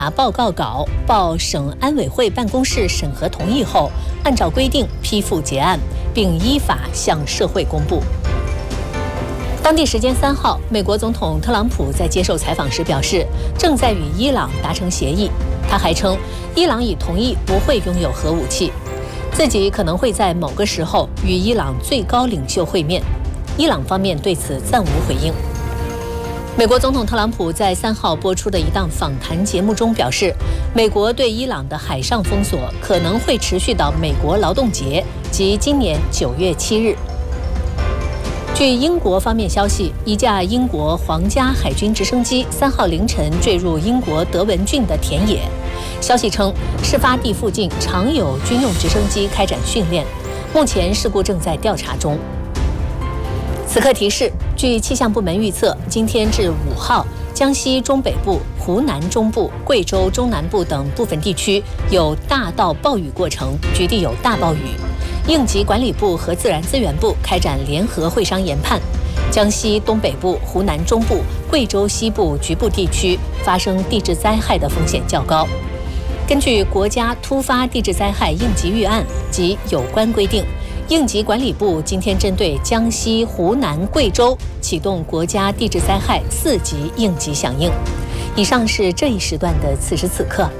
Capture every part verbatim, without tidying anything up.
报告稿报省安委会办公室审核同意后，按照规定批复结案，并依法向社会公布。当地时间三号，美国总统特朗普在接受采访时表示，正在与伊朗达成协议。他还称，伊朗已同意不会拥有核武器，自己可能会在某个时候与伊朗最高领袖会面。伊朗方面对此暂无回应。美国总统特朗普在三号播出的一档访谈节目中表示，美国对伊朗的海上封锁可能会持续到美国劳动节，即今年九月七日。据英国方面消息，一架英国皇家海军直升机三号凌晨坠入英国德文郡的田野。消息称，事发地附近常有军用直升机开展训练，目前事故正在调查中。此刻提示，据气象部门预测，今天至五号，江西中北部、湖南中部、贵州中南部等部分地区有大到暴雨过程，局地有大暴雨。应急管理部和自然资源部开展联合会商研判，江西东北部、湖南中部、贵州西部局部地区发生地质灾害的风险较高。根据国家突发地质灾害应急预案及有关规定，应急管理部今天针对江西、湖南、贵州启动国家地质灾害四级应急响应。以上是这一时段的此时此刻。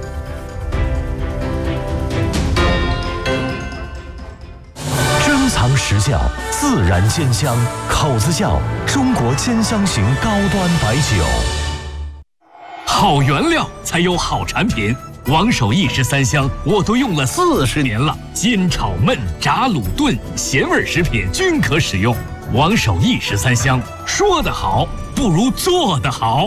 珍藏实窖，自然鲜香，口子窖，中国兼香型高端白酒。 好原料才有好产品。王守义十三香我都用了四十年了，煎炒焖炸卤炖咸味食品均可使用。王守义十三香，说得好不如做得好。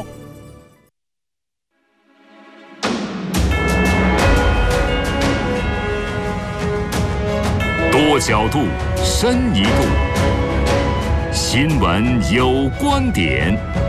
多角度，深一度，新闻有观点。